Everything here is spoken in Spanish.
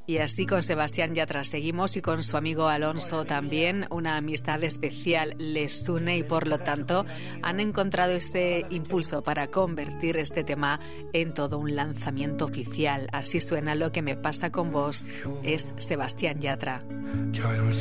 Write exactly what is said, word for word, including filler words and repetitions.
Y así con Sebastián Yatra seguimos y con su amigo Alonso también. Una amistad especial les une y por lo tanto han encontrado ese impulso para convertir este tema en todo un lanzamiento oficial. Así suena Lo que me pasa con vos. Es Sebastián Yatra.